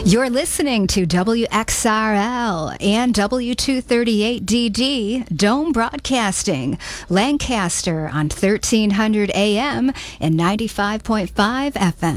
You're listening to WXRL and W238DD Dome Broadcasting, Lancaster on 1300 AM and 95.5 FM.